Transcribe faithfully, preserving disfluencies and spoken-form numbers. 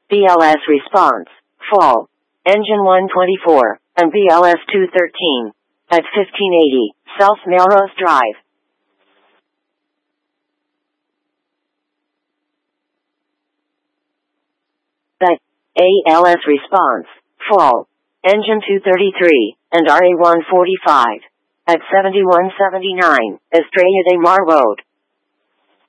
B L S response, fall, engine one twenty-four, and B L S two thirteen, at fifteen eighty, South Melrose Drive. The A L S response, fall, engine two thirty-three, and R A one forty-five, at seventy-one seventy-nine, Estrella de Mar Road.